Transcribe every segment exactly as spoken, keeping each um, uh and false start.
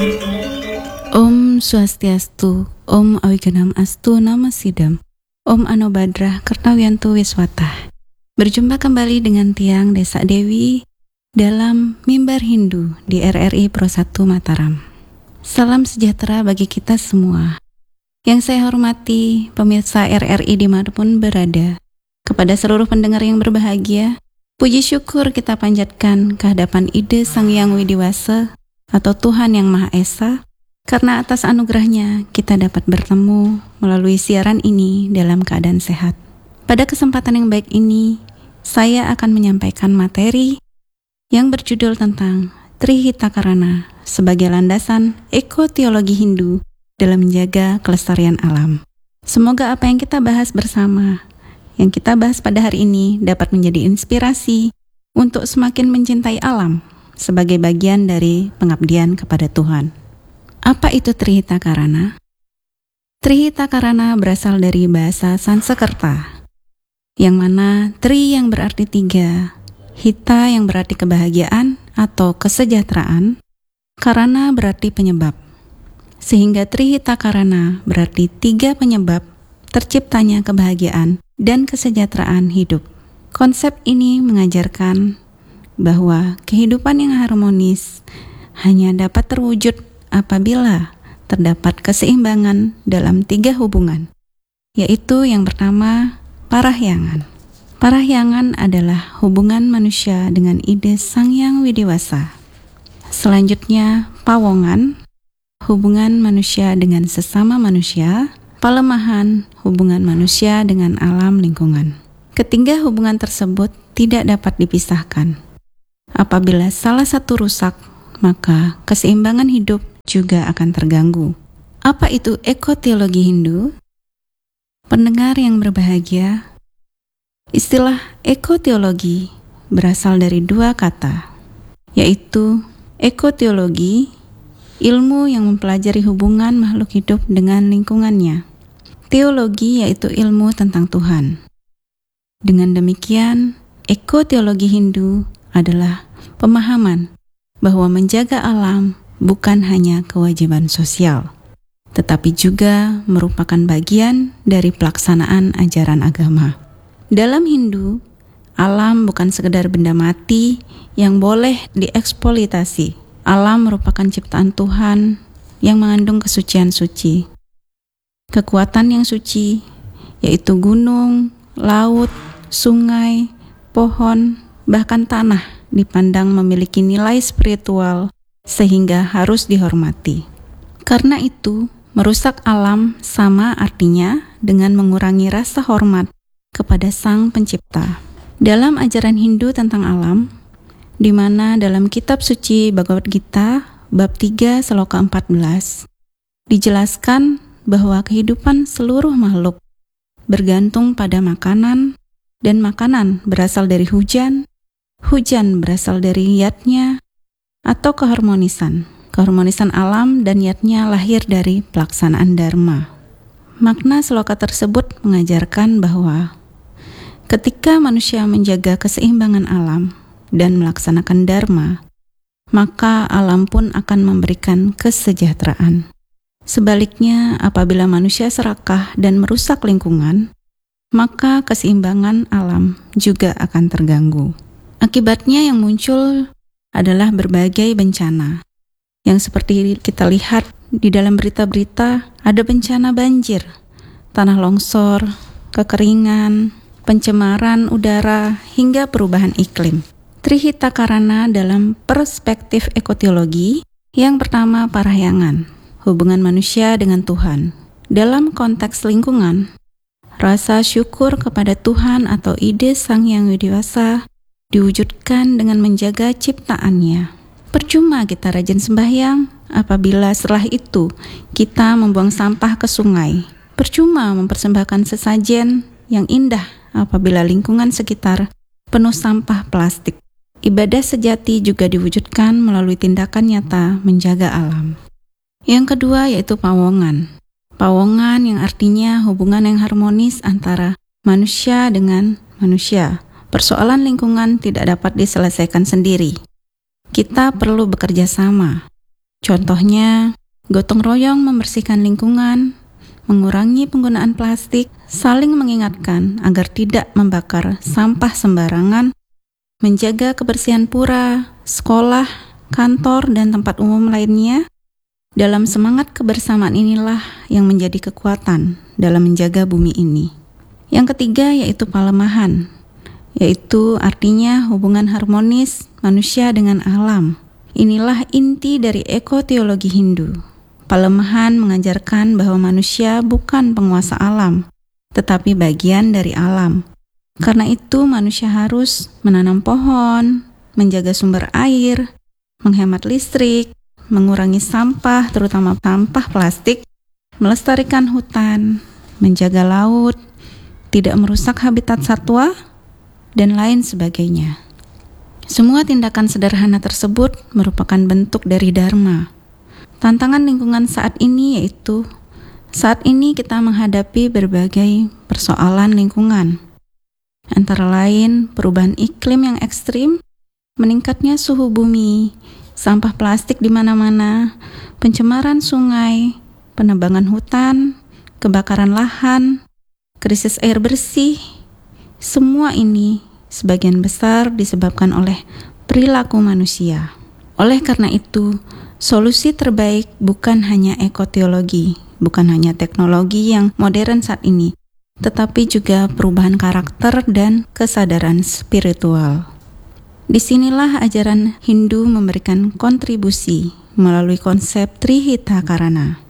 Om Swastiastu, Om Awiganam Astu Nama Sidam, Om Anobadrah Kertawiantu Wiswatah. Berjumpa kembali dengan Tiang Desa Dewi dalam Mimbar Hindu di R R I Pro satu Mataram. Salam sejahtera bagi kita semua. Yang saya hormati pemirsa R R I dimanapun berada. Kepada seluruh pendengar yang berbahagia, puji syukur kita panjatkan kehadapan Ide Sang Hyang Widiwasa atau Tuhan Yang Maha Esa, karena atas anugerahnya kita dapat bertemu melalui siaran ini dalam keadaan sehat. Pada kesempatan yang baik ini, saya akan menyampaikan materi yang berjudul tentang Trihitakarana sebagai landasan ekoteologi Hindu dalam menjaga kelestarian alam. Semoga apa yang kita bahas bersama, yang kita bahas pada hari ini dapat menjadi inspirasi untuk semakin mencintai alam sebagai bagian dari pengabdian kepada Tuhan. Apa itu Trihitakarana? Trihitakarana berasal dari bahasa Sanskerta, yang mana Tri yang berarti tiga, Hita yang berarti kebahagiaan atau kesejahteraan, Karana berarti penyebab. Sehingga Trihitakarana berarti tiga penyebab terciptanya kebahagiaan dan kesejahteraan hidup. Konsep ini mengajarkan bahwa kehidupan yang harmonis hanya dapat terwujud apabila terdapat keseimbangan dalam tiga hubungan, yaitu yang pertama, parahyangan. Parahyangan adalah hubungan manusia dengan Ide Sang Hyang Widiwasa. Selanjutnya, pawongan, hubungan manusia dengan sesama manusia. Palemahan, hubungan manusia dengan alam lingkungan. Ketiga hubungan tersebut tidak dapat dipisahkan. Apabila salah satu rusak, maka keseimbangan hidup juga akan terganggu. Apa itu ekoteologi Hindu? Pendengar yang berbahagia, istilah ekoteologi berasal dari dua kata, yaitu ekoteologi, ilmu yang mempelajari hubungan makhluk hidup dengan lingkungannya. Teologi yaitu ilmu tentang Tuhan. Dengan demikian, ekoteologi Hindu adalah pemahaman bahwa menjaga alam bukan hanya kewajiban sosial, tetapi juga merupakan bagian dari pelaksanaan ajaran agama. Dalam Hindu, alam bukan sekedar benda mati yang boleh dieksploitasi. Alam merupakan ciptaan Tuhan yang mengandung kesucian suci. Kekuatan yang suci, yaitu gunung, laut, sungai, pohon, bahkan tanah dipandang memiliki nilai spiritual sehingga harus dihormati. Karena itu, merusak alam sama artinya dengan mengurangi rasa hormat kepada Sang Pencipta. Dalam ajaran Hindu tentang alam, di mana dalam kitab suci Bhagavad Gita bab tiga sloka empat belas dijelaskan bahwa kehidupan seluruh makhluk bergantung pada makanan, dan makanan berasal dari hujan, hujan berasal dari yatnya, atau keharmonisan. Keharmonisan alam dan yatnya lahir dari pelaksanaan dharma. Makna sloka tersebut mengajarkan bahwa ketika manusia menjaga keseimbangan alam dan melaksanakan dharma, maka alam pun akan memberikan kesejahteraan. Sebaliknya, apabila manusia serakah dan merusak lingkungan, maka keseimbangan alam juga akan terganggu. Akibatnya yang muncul adalah berbagai bencana, yang seperti kita lihat di dalam berita-berita, ada bencana banjir, tanah longsor, kekeringan, pencemaran udara, hingga perubahan iklim. Trihitakarana dalam perspektif ekoteologi, yang pertama parahyangan, hubungan manusia dengan Tuhan. Dalam konteks lingkungan, rasa syukur kepada Tuhan atau Ide Sang Hyang Widiwasa diwujudkan dengan menjaga ciptaannya. Percuma kita rajin sembahyang apabila setelah itu kita membuang sampah ke sungai. Percuma mempersembahkan sesajen yang indah apabila lingkungan sekitar penuh sampah plastik. Ibadah sejati juga diwujudkan melalui tindakan nyata menjaga alam. Yang kedua yaitu pawongan. Pawongan yang artinya hubungan yang harmonis antara manusia dengan manusia. Persoalan lingkungan tidak dapat diselesaikan sendiri. Kita perlu bekerja sama. Contohnya, gotong royong membersihkan lingkungan, mengurangi penggunaan plastik, saling mengingatkan agar tidak membakar sampah sembarangan, menjaga kebersihan pura, sekolah, kantor, dan tempat umum lainnya. Dalam semangat kebersamaan inilah yang menjadi kekuatan dalam menjaga bumi ini. Yang ketiga yaitu palemahan, yaitu artinya hubungan harmonis manusia dengan alam. Inilah inti dari ekoteologi Hindu. Palemahan mengajarkan bahwa manusia bukan penguasa alam, tetapi bagian dari alam. Karena itu manusia harus menanam pohon, menjaga sumber air, menghemat listrik, mengurangi sampah, terutama sampah plastik, melestarikan hutan, menjaga laut, tidak merusak habitat satwa, dan lain sebagainya. Semua tindakan sederhana tersebut merupakan bentuk dari Dharma. Tantangan lingkungan saat ini yaitu, saat ini kita menghadapi berbagai persoalan lingkungan. Antara lain, perubahan iklim yang ekstrim, meningkatnya suhu bumi, sampah plastik di mana-mana, pencemaran sungai, penebangan hutan, kebakaran lahan, krisis air bersih. Semua ini sebagian besar disebabkan oleh perilaku manusia. Oleh karena itu, solusi terbaik bukan hanya ekoteologi, bukan hanya teknologi yang modern saat ini, tetapi juga perubahan karakter dan kesadaran spiritual. Disinilah ajaran Hindu memberikan kontribusi melalui konsep Trihita Karana.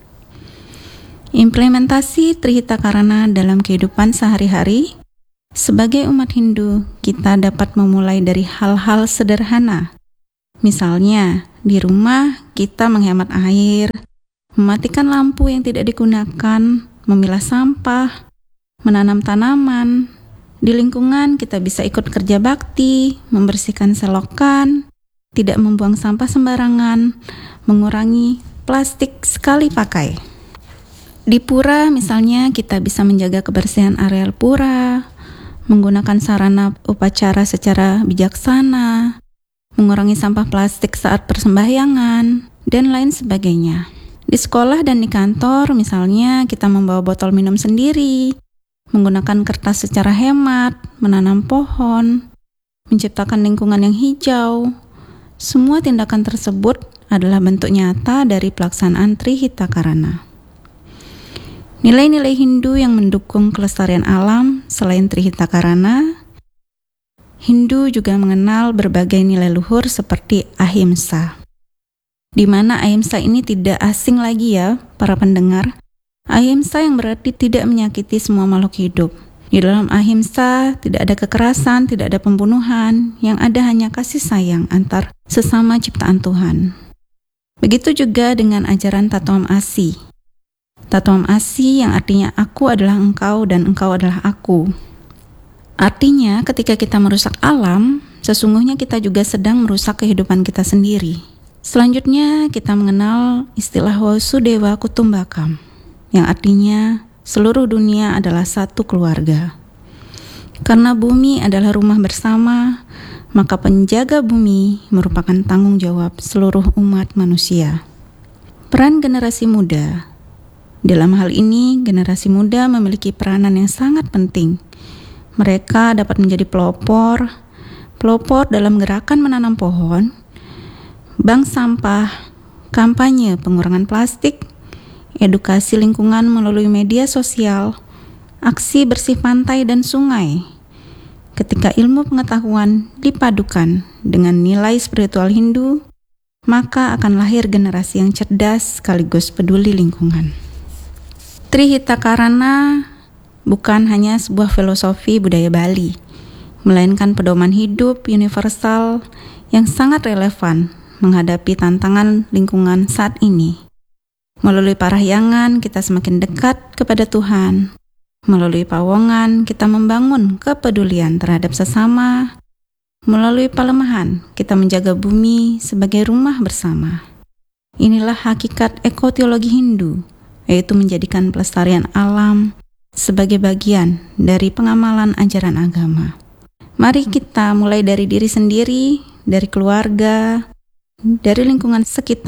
Implementasi Trihita Karana dalam kehidupan sehari-hari. Sebagai umat Hindu, kita dapat memulai dari hal-hal sederhana. Misalnya, di rumah kita menghemat air, mematikan lampu yang tidak digunakan, memilah sampah, menanam tanaman. Di lingkungan kita bisa ikut kerja bakti, membersihkan selokan, tidak membuang sampah sembarangan, mengurangi plastik sekali pakai. Di pura misalnya kita bisa menjaga kebersihan areal pura, menggunakan sarana upacara secara bijaksana, mengurangi sampah plastik saat persembahyangan, dan lain sebagainya. Di sekolah dan di kantor misalnya kita membawa botol minum sendiri, menggunakan kertas secara hemat, menanam pohon, menciptakan lingkungan yang hijau. Semua tindakan tersebut adalah bentuk nyata dari pelaksanaan Trihita Karana. Nilai-nilai Hindu yang mendukung kelestarian alam selain Trihita Karana, Hindu juga mengenal berbagai nilai luhur seperti ahimsa. Di mana ahimsa ini tidak asing lagi ya, para pendengar. Ahimsa yang berarti tidak menyakiti semua makhluk hidup. Di dalam ahimsa tidak ada kekerasan, tidak ada pembunuhan, yang ada hanya kasih sayang antar sesama ciptaan Tuhan. Begitu juga dengan ajaran Tatwam Asi. Tatwam Asi yang artinya aku adalah engkau dan engkau adalah aku. Artinya ketika kita merusak alam, sesungguhnya kita juga sedang merusak kehidupan kita sendiri. Selanjutnya kita mengenal istilah Wasudewa Kutumbakam, yang artinya seluruh dunia adalah satu keluarga. Karena bumi adalah rumah bersama, maka penjaga bumi merupakan tanggung jawab seluruh umat manusia. Peran generasi muda. Dalam hal ini, generasi muda memiliki peranan yang sangat penting. Mereka dapat menjadi pelopor, pelopor dalam gerakan menanam pohon, bank sampah, kampanye pengurangan plastik, edukasi lingkungan melalui media sosial, aksi bersih pantai dan sungai. Ketika ilmu pengetahuan dipadukan dengan nilai spiritual Hindu, maka akan lahir generasi yang cerdas sekaligus peduli lingkungan. Trihita Karana bukan hanya sebuah filosofi budaya Bali, melainkan pedoman hidup universal yang sangat relevan menghadapi tantangan lingkungan saat ini. Melalui parahyangan kita semakin dekat kepada Tuhan. Melalui pawongan kita membangun kepedulian terhadap sesama. Melalui palemahan kita menjaga bumi sebagai rumah bersama. Inilah hakikat ekoteologi Hindu, yaitu menjadikan pelestarian alam sebagai bagian dari pengamalan ajaran agama. Mari kita mulai dari diri sendiri, dari keluarga, dari lingkungan sekitar,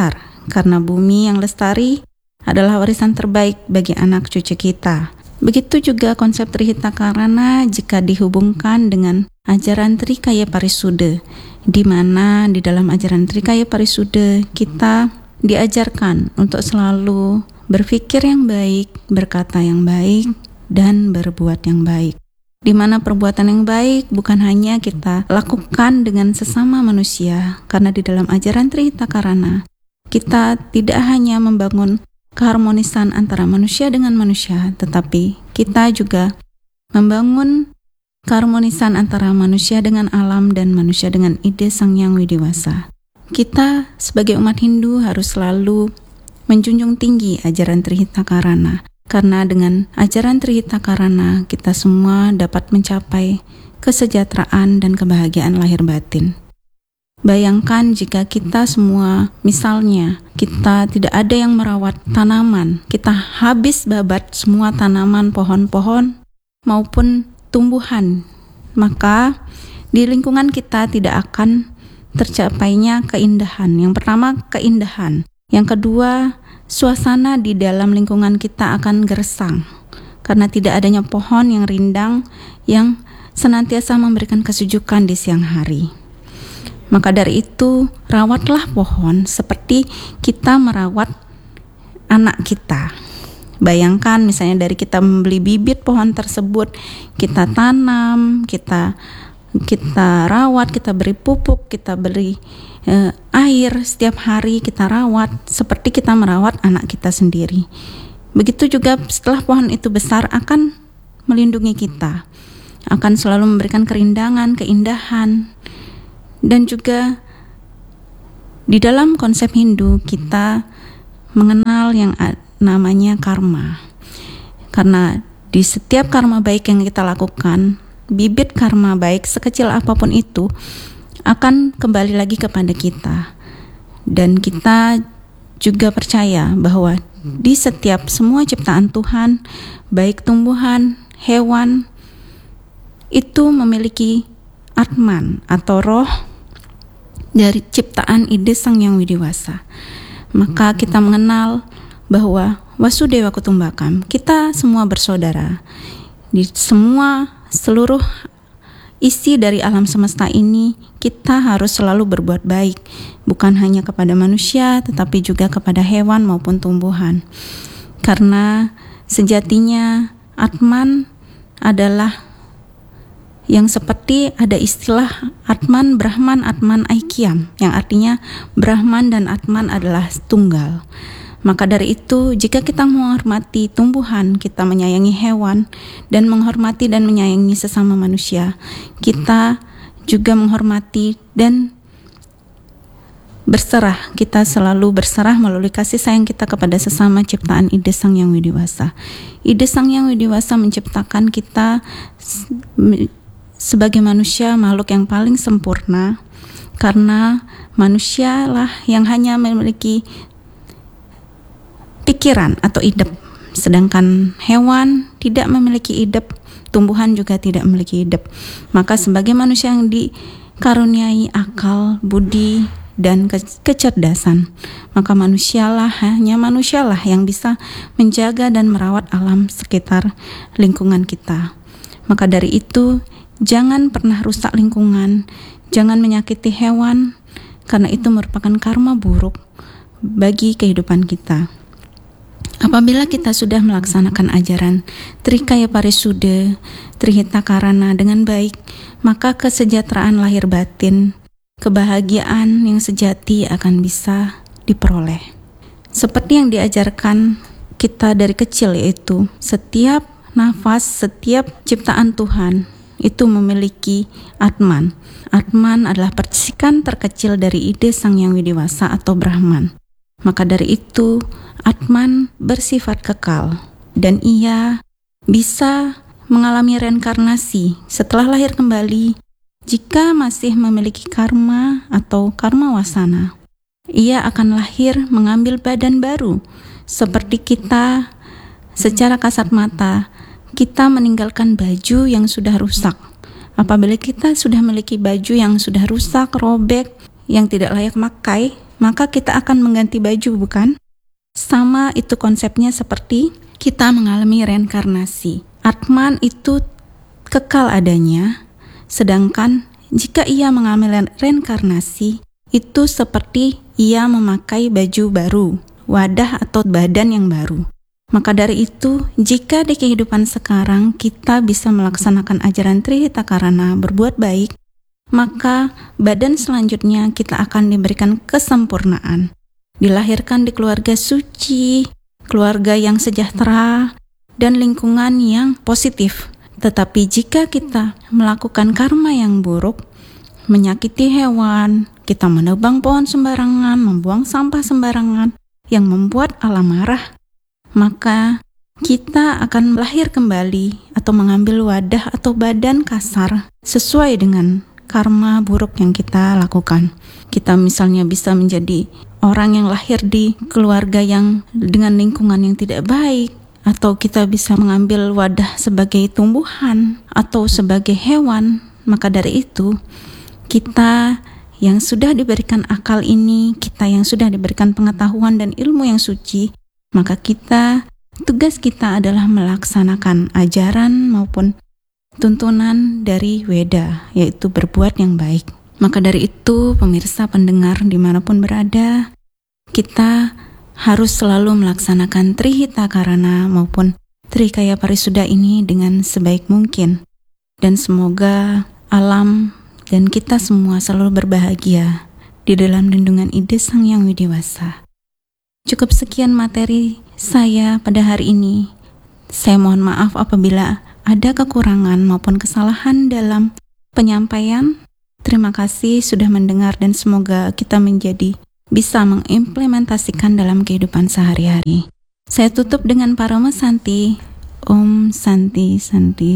karena bumi yang lestari adalah warisan terbaik bagi anak cucu kita. Begitu juga konsep Trihita Karana jika dihubungkan dengan ajaran Trikaya Parisude, di mana di dalam ajaran Trikaya Parisude kita diajarkan untuk selalu berpikir yang baik, berkata yang baik, dan berbuat yang baik. Di mana perbuatan yang baik bukan hanya kita lakukan dengan sesama manusia, karena di dalam ajaran Trihita Karana kita tidak hanya membangun keharmonisan antara manusia dengan manusia, tetapi kita juga membangun keharmonisan antara manusia dengan alam dan manusia dengan ide Sang Hyang Widiwasa. Kita sebagai umat Hindu harus selalu menjunjung tinggi ajaran Trihita Karana, karena dengan ajaran Trihita Karana kita semua dapat mencapai kesejahteraan dan kebahagiaan lahir batin. Bayangkan jika kita semua, misalnya kita tidak ada yang merawat tanaman, kita habis babat semua tanaman, pohon-pohon maupun tumbuhan, maka di lingkungan kita tidak akan tercapainya keindahan. Yang pertama, keindahan. Yang kedua, suasana di dalam lingkungan kita akan gersang karena tidak adanya pohon yang rindang yang senantiasa memberikan kesejukan di siang hari. Maka dari itu, rawatlah pohon seperti kita merawat anak kita. Bayangkan misalnya dari kita membeli bibit pohon tersebut, kita tanam, kita kita rawat, kita beri pupuk, kita beri eh, air setiap hari, kita rawat seperti kita merawat anak kita sendiri. Begitu juga setelah pohon itu besar akan melindungi kita, akan selalu memberikan kerindangan, keindahan. Dan juga di dalam konsep Hindu kita mengenal yang namanya karma. Karena di setiap karma baik yang kita lakukan, bibit karma baik sekecil apapun itu akan kembali lagi kepada kita. Dan kita juga percaya bahwa di setiap semua ciptaan Tuhan, baik tumbuhan, hewan, itu memiliki Atman atau roh dari ciptaan ide Sang Hyang Widiwasa. Maka kita mengenal bahwa Wasudewa Kutumbakam, kita semua bersaudara. Di semua seluruh isi dari alam semesta ini, kita harus selalu berbuat baik, bukan hanya kepada manusia tetapi juga kepada hewan maupun tumbuhan. Karena sejatinya Atman adalah yang seperti ada istilah Atman, Brahman, Atman, Aikyam, yang artinya Brahman dan Atman adalah tunggal. Maka dari itu, jika kita menghormati tumbuhan, kita menyayangi hewan, dan menghormati dan menyayangi sesama manusia, kita juga menghormati dan berserah. Kita selalu berserah melalui kasih sayang kita kepada sesama ciptaan ide Sang Hyang Widiwasa. Ide Sang Hyang Widiwasa menciptakan kita sebagai manusia, makhluk yang paling sempurna, karena manusialah yang hanya memiliki pikiran atau idep, sedangkan hewan tidak memiliki idep, tumbuhan juga tidak memiliki idep. Maka sebagai manusia yang dikaruniai akal, budi, dan ke- kecerdasan, maka manusialah, hanya manusialah yang bisa menjaga dan merawat alam sekitar lingkungan kita. Maka dari itu, jangan pernah rusak lingkungan, jangan menyakiti hewan, karena itu merupakan karma buruk bagi kehidupan kita. Apabila kita sudah melaksanakan ajaran Trikaya Parisude, Trihita Karana dengan baik, maka kesejahteraan lahir batin, kebahagiaan yang sejati akan bisa diperoleh. Seperti yang diajarkan kita dari kecil, yaitu setiap nafas, setiap ciptaan Tuhan itu memiliki Atman. Atman adalah percikan terkecil dari ide Sang Hyang Widiwasa atau Brahman. Maka dari itu, Atman bersifat kekal dan ia bisa mengalami reinkarnasi setelah lahir kembali. Jika masih memiliki karma atau karma wasana, ia akan lahir mengambil badan baru. Seperti kita, secara kasat mata, kita meninggalkan baju yang sudah rusak. Apabila kita sudah memiliki baju yang sudah rusak, robek, yang tidak layak pakai, maka kita akan mengganti baju, bukan? Sama itu konsepnya seperti kita mengalami reinkarnasi. Atman itu kekal adanya, sedangkan jika ia mengalami reinkarnasi, itu seperti ia memakai baju baru, wadah atau badan yang baru. Maka dari itu, jika di kehidupan sekarang kita bisa melaksanakan ajaran Trihita Karana, berbuat baik, maka badan selanjutnya kita akan diberikan kesempurnaan. Dilahirkan di keluarga suci, keluarga yang sejahtera, dan lingkungan yang positif. Tetapi jika kita melakukan karma yang buruk, menyakiti hewan, kita menebang pohon sembarangan, membuang sampah sembarangan, yang membuat alam marah, maka kita akan lahir kembali atau mengambil wadah atau badan kasar sesuai dengan karma buruk yang kita lakukan. Kita misalnya bisa menjadi orang yang lahir di keluarga yang dengan lingkungan yang tidak baik, atau kita bisa mengambil wadah sebagai tumbuhan atau sebagai hewan. Maka dari itu, kita yang sudah diberikan akal ini, kita yang sudah diberikan pengetahuan dan ilmu yang suci, maka kita, tugas kita adalah melaksanakan ajaran maupun tuntunan dari Weda, yaitu berbuat yang baik. Maka dari itu, pemirsa pendengar dimanapun berada, kita harus selalu melaksanakan Trihita Karana maupun Trikaya Parisuddha ini dengan sebaik mungkin. Dan semoga alam dan kita semua selalu berbahagia di dalam lindungan ide Sang Yang Widiwasa. Cukup sekian materi saya pada hari ini. Saya mohon maaf apabila ada kekurangan maupun kesalahan dalam penyampaian. Terima kasih sudah mendengar dan semoga kita menjadi bisa mengimplementasikan dalam kehidupan sehari-hari. Saya tutup dengan Parama Santi. Om Santi Santi.